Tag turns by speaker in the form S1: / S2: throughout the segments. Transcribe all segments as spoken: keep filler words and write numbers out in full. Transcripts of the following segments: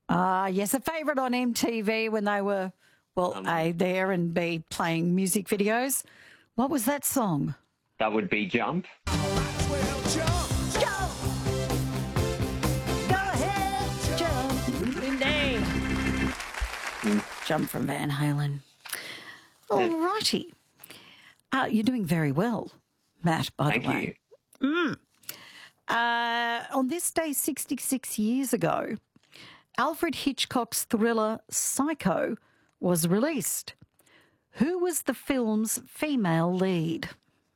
S1: Ah, yes, a favourite on M T V when they were, well,
S2: Um,
S1: A, there and B, playing music videos. What was that song?
S2: That would be Jump.
S1: Well, jump, jump. Go ahead, jump. Indeed. Jump from Van Halen. All righty. Uh, you're doing very well, Matt, by
S2: Thank
S1: the way.
S2: you.
S1: Mm. Uh, on this day sixty-six years ago, Alfred Hitchcock's thriller Psycho was released. Who was the film's female lead?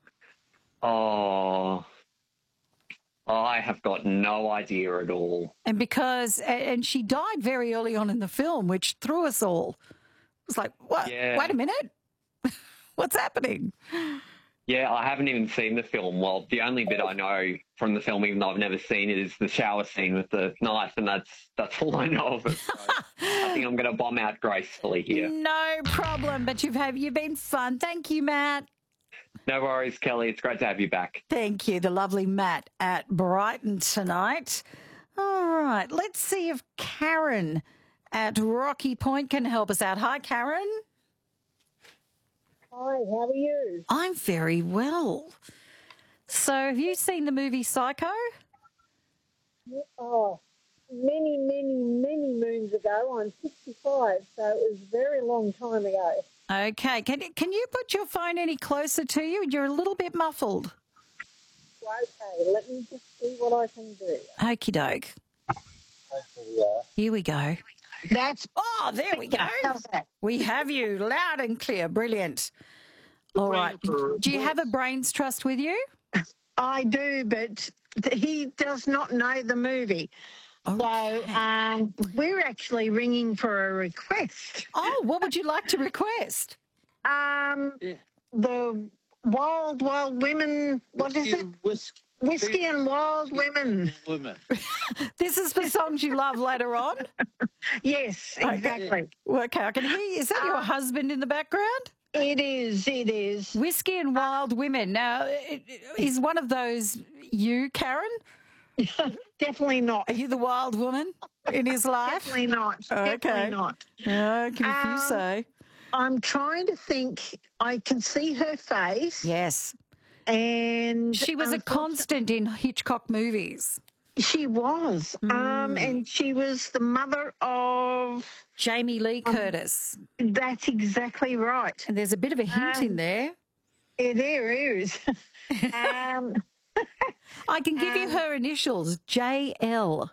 S2: Oh, I have got no idea at all.
S1: And because, and she died very early on in the film, which threw us all. It was like, what?
S2: Yeah.
S1: Wait a minute. What's happening?
S2: Yeah, I haven't even seen the film. Well, the only bit I know from the film, even though I've never seen it, is the shower scene with the knife, and that's that's all I know of it. So I think I'm going to bomb out gracefully here.
S1: No problem, but you've have you've been fun. Thank you, Matt.
S2: No worries, Kelly. It's great to have you back.
S1: Thank you, the lovely Matt at Brighton tonight. All right, let's see if Karen at Rocky Point can help us out. Hi, Karen.
S3: Hi, how are you?
S1: I'm very well. So, have you seen the movie Psycho?
S3: Oh, many, many, many moons ago. I'm sixty-five, so it was a very long time ago.
S1: Okay, can can you put your phone any closer to you? You're a little bit muffled.
S3: Okay, let me just see what I can do.
S1: Okie doke. Here we go.
S3: That's
S1: Oh, there we go.
S3: How's that?
S1: We have you loud and clear. Brilliant. All right. Do you have a brains trust with you?
S4: I do, but th- he does not know the movie. So um, we're actually ringing for a request.
S1: Oh, what would you like to request?
S4: Um, The Wild, Wild Women, what is it?
S5: Whiskey,
S4: Whiskey and Wild Women.
S5: women.
S1: This is for songs you love later on?
S4: Yes, exactly.
S1: Okay, I can hear you. Is that your husband in the background?
S4: It is, it is.
S1: Whiskey and Wild Women. Now, it- it- is one of those you, Karen?
S4: Definitely not.
S1: Are you the wild woman in his life?
S4: Definitely not.
S1: Okay.
S4: Definitely not.
S1: Okay, if you
S4: Um,
S1: say.
S4: I'm trying to think. I can see her face.
S1: Yes.
S4: And
S1: She was a
S4: unfortunately-
S1: constant in Hitchcock movies.
S4: She was.
S1: Mm.
S4: Um, and she was the mother of.
S1: Jamie Lee
S4: Um,
S1: Curtis.
S4: That's exactly right.
S1: And there's a bit of a hint in
S4: Um,
S1: there.
S4: Yeah, there is. um,
S1: I can give you
S4: um,
S1: her initials, J L.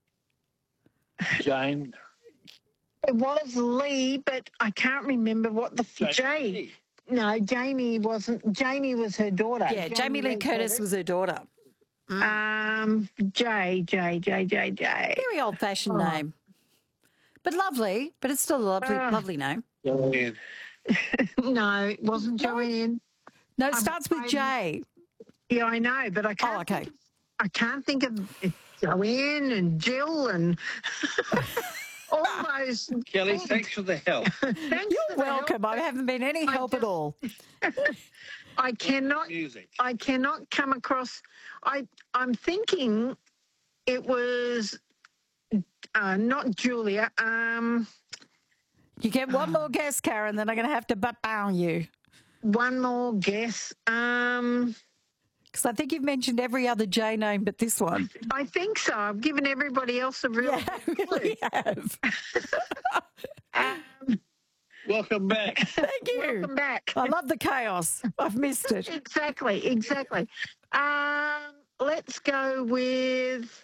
S5: Jane.
S4: it was Lee, but I can't remember what the f- J. No, Jamie wasn't. Jamie was her daughter.
S1: Yeah, Jamie Lee Curtis was her daughter.
S4: Um, J, J, J, J, J.
S1: Very old-fashioned
S4: Oh.
S1: name. But lovely, but it's still a lovely,
S4: Ah.
S1: lovely name.
S5: Joanne.
S4: No, it wasn't Joanne.
S1: No, it
S4: I'm
S1: starts with
S4: afraid-
S1: J.
S4: Yeah, I know, but I can't.
S1: Oh, okay.
S4: think- I can't think of it's Joanne and Jill and all those.
S5: Kelly, thanks for the help.
S4: Thanks
S1: You're
S4: for the help.
S1: welcome. I haven't been any
S4: I
S1: help at
S4: just-
S1: all.
S4: I cannot.
S5: Music.
S4: I cannot come across. I I'm thinking it was uh, not Julia. Um,
S1: You get one more guess, Karen, then I'm going to have to butt down you.
S4: one more guess. Um,
S1: Because I think you've mentioned every other J name but this one.
S4: I think so. I've given everybody else a real.
S1: Yeah, I really have.
S4: Um,
S5: Welcome back.
S1: Thank you.
S4: welcome back.
S1: I love the chaos. I've missed it.
S4: Exactly, exactly. Um, let's go with.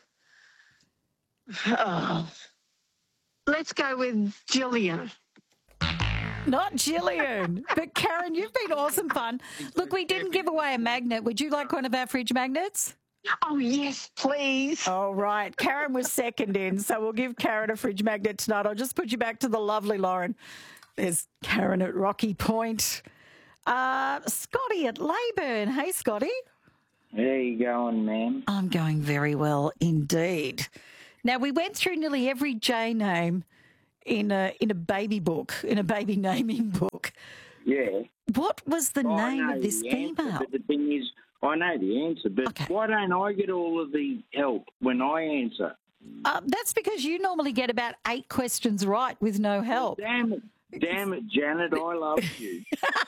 S4: Oh, let's go with Jillian.
S1: Not Gillian. But Karen, you've been awesome fun. Look, we didn't give away a magnet. Would you like one of our fridge magnets?
S4: Oh yes, please.
S1: All right. Karen was second in, so we'll give Karen a fridge magnet tonight. I'll just put you back to the lovely Lauren. There's Karen at Rocky Point. Uh, Scotty at Leyburn. Hey, Scotty.
S6: How you going, ma'am?
S1: I'm going very well indeed. Now, we went through nearly every J name in a in a baby book, in a baby naming book.
S6: Yeah.
S1: What was the
S6: I
S1: name
S6: know
S1: of this
S6: the answer,
S1: female?
S6: but the thing is, I know the answer, but
S1: Okay.
S6: why don't I get all of the help when I answer?
S1: Uh, that's because you normally get about eight questions right with no help.
S6: Damn it. Damn it, Janet, I love you.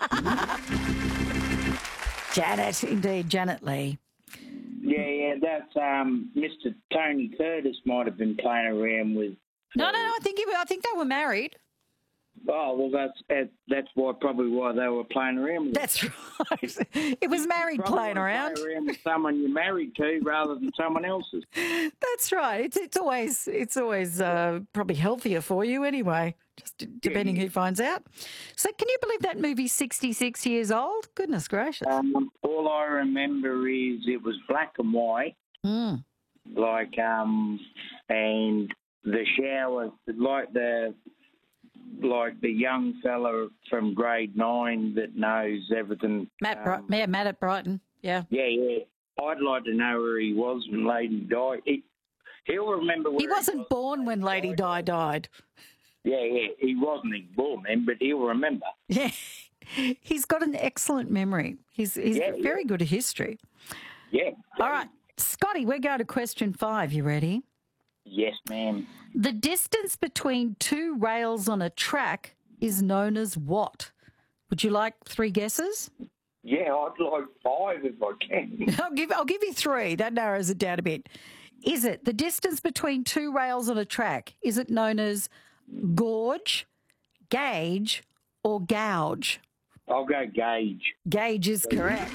S1: Janet, indeed, Janet Lee.
S6: Yeah, yeah, that's um, Mister Tony Curtis might have been playing around with.
S1: No, no, no. I think he, I think they were married.
S6: Oh well, that's that, that's why probably why they were playing around with.
S1: That's right. It was married
S6: Probably
S1: playing
S6: wanna
S1: around.
S6: Play around with someone you're married to rather than someone else's.
S1: That's right. It's it's always it's always uh, probably healthier for you anyway. Just d- depending who finds out. So, can you believe that movie's sixty-six years old? Goodness gracious.
S6: Um, all I remember is it was black and white,
S1: Mm.
S6: like um, and the shower, like the like the young fella from grade nine that knows everything.
S1: Matt, Bri-
S6: um,
S1: yeah, Matt at Brighton. Yeah.
S6: Yeah, yeah. I'd like to know where he was when Lady died. He, he'll remember where
S1: He wasn't
S6: was
S1: born when Lady Di died.
S6: Yeah, yeah. He wasn't born then, but he'll remember.
S1: Yeah. He's got an excellent memory. He's he's
S6: Yeah,
S1: very
S6: yeah.
S1: good at history.
S6: Yeah.
S1: All right, Scotty, we're going to question five. You ready?
S6: Yes, ma'am.
S1: The distance between two rails on a track is known as what? Would you like three guesses?
S6: Yeah, I'd like five if I can.
S1: I'll give I'll give you three. That narrows it down a bit. Is it the distance between two rails on a track? Is it known as gorge, gauge, or gouge?
S6: I'll go gauge.
S1: Gauge is correct.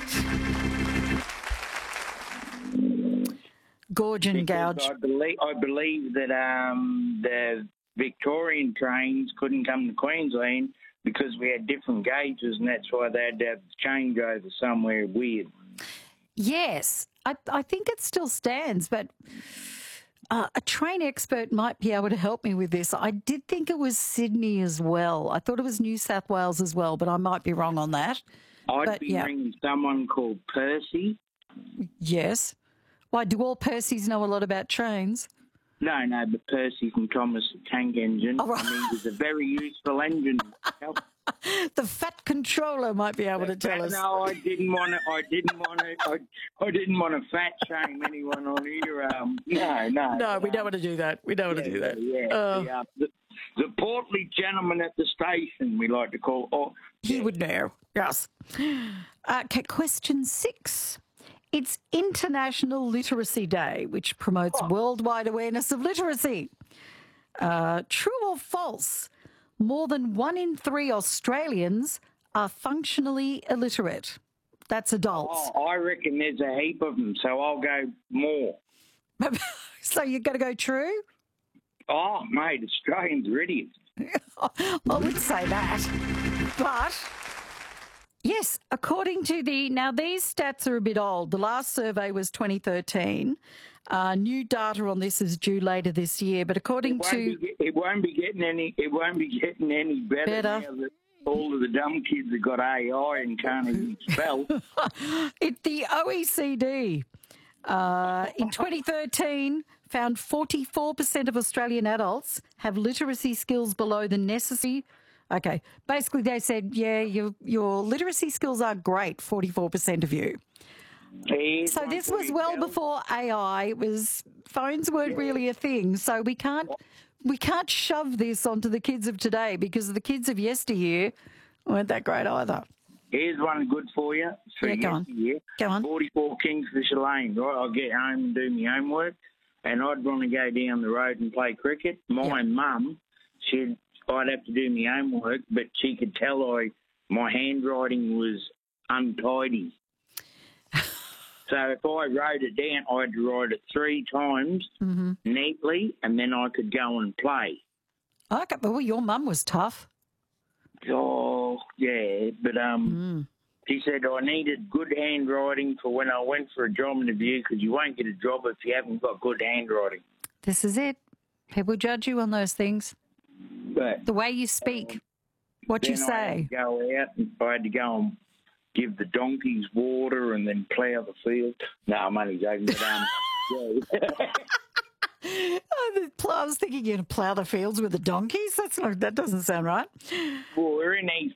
S1: Gorge and
S6: Because
S1: gouge.
S6: I believe I believe that um, the Victorian trains couldn't come to Queensland because we had different gauges, and that's why they had to have the changeover somewhere weird.
S1: Yes, I, I think it still stands, but uh, a train expert might be able to help me with this. I did think it was Sydney as well. I thought it was New South Wales as well, but I might be wrong on that.
S6: I'd
S1: But,
S6: be
S1: yeah.
S6: ringing someone called Percy.
S1: Yes. Why, do all Percys know a lot about trains?
S6: No, no, but Percy from Thomas the Tank Engine.
S1: Oh, right.
S6: I mean, he was a very useful engine.
S1: The fat controller might be able to tell us.
S6: No, I didn't want to. I didn't want to. I, I didn't want to fat shame anyone on here. Um, no, no.
S1: No, we
S6: um,
S1: don't want to do that. We don't want to do that.
S6: Yeah,
S1: Oh,
S6: the, uh, the, the portly gentleman at the station, we like to call. Oh,
S1: he would know. Yes. Uh, okay, question six. It's International Literacy Day, which promotes worldwide awareness of literacy. Uh, true or false? More than one in three Australians are functionally illiterate. That's adults.
S6: oh, I reckon there's a heap of them, so I'll go more.
S1: So you're going to go true?
S6: Oh, mate, Australians are idiots.
S1: I would say that. But yes, according to the, now these stats are a bit old. The last survey was twenty thirteen. Uh, new data on this is due later this year, but according
S6: It won't,
S1: to
S6: be, it won't be getting any. It won't be getting any better,
S1: Better.
S6: now that all of the dumb kids have got A I and can't even spell.
S1: it, the O E C D uh, in twenty thirteen found forty-four percent of Australian adults have literacy skills below the necessary. Okay, basically they said, yeah, your your literacy skills are great, forty-four percent of you.
S6: Here's
S1: So
S6: one
S1: this
S6: for
S1: was
S6: you,
S1: well
S6: Kel.
S1: before A I. It was phones weren't really a thing, so we can't we can't shove this onto the kids of today because the kids of yesteryear weren't that great either.
S6: Here's one good for you. For
S1: Yeah, go on.
S6: yesteryear.
S1: Go on.
S6: forty-four Kingfisher Lane, right? I'll get home and do my homework, and I'd want to go down the road and play cricket. My mum, she'd, I'd have to do my homework, but she could tell I my handwriting was untidy. So if I wrote it down, I'd write it three times
S1: Mm-hmm.
S6: neatly, and then I could go and play.
S1: Okay, well, your mum was tough.
S6: Oh, yeah, but um,
S1: Mm.
S6: she said I needed good handwriting for when I went for a job interview because you won't get a job if you haven't got good handwriting.
S1: This is it. People judge you on those things.
S6: But
S1: The way you speak, what you
S6: then I
S1: say.
S6: had to go out and I had to go and give the donkeys water and then plough the field. No, I'm only joking. But, um, yeah.
S1: Oh, the plough, I was thinking you're going to plough the fields with the donkeys. That's not, that doesn't sound right.
S6: Well, we're in East